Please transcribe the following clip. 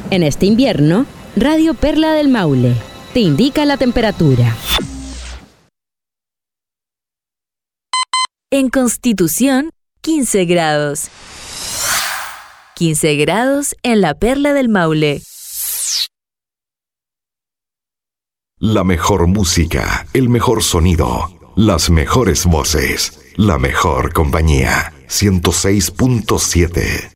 En este invierno, Radio Perla del Maule te indica la temperatura. En Constitución, 15 grados. 15 grados en la Perla del Maule. La mejor música, el mejor sonido, las mejores voces, la mejor compañía. 106.7